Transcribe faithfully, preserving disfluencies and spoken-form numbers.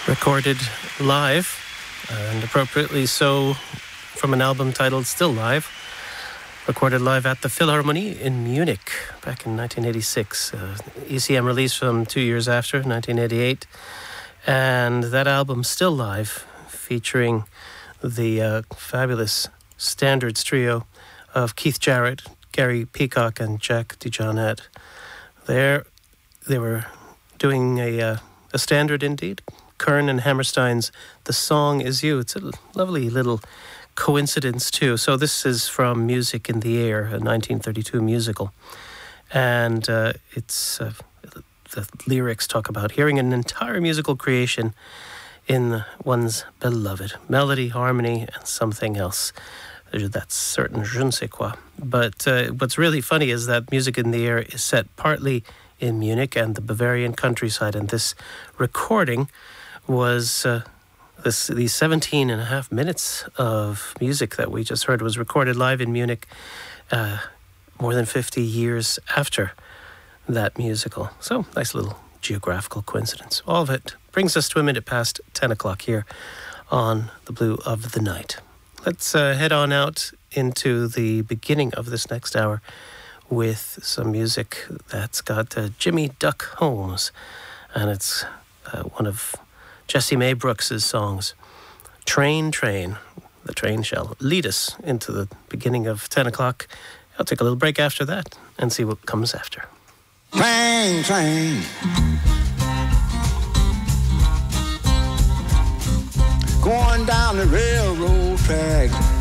recorded live, and appropriately so, from an album titled Still Live, recorded live at the Philharmonie in Munich back in nineteen eighty-six. Uh, E C M released from two years after, nineteen eighty-eight, and that album, Still Live, featuring the uh, fabulous Standards trio of Keith Jarrett, Gary Peacock, and Jack DeJohnette. There, they were doing a, uh, a standard indeed, Kern and Hammerstein's The Song Is You. It's a lovely little coincidence too. So this is from Music in the Air, a nineteen thirty-two musical. And uh, it's uh, the lyrics talk about hearing an entire musical creation in one's beloved. Melody, harmony, and something else. That's certain je ne sais quoi. But uh, what's really funny is that Music in the Air is set partly in Munich and the Bavarian countryside, and this recording was uh, this these seventeen and a half minutes of music that we just heard was recorded live in Munich uh, more than fifty years after that musical. So, nice little geographical coincidence. All of it brings us to a minute past ten o'clock here on The Blue of the Night. Let's uh, head on out into the beginning of this next hour with some music that's got uh, Jimmy Duck Holmes, and it's uh, one of Jessie Mae Brooks's songs, Train, Train. The train shall lead us into the beginning of ten o'clock. I'll take a little break after that and see what comes after. Train, train. Going down the railroad track.